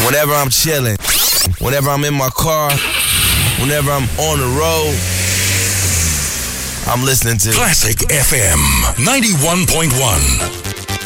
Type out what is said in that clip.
Whenever I'm chilling, whenever I'm in my car, whenever I'm on the road, I'm listening to Classic FM 91.1.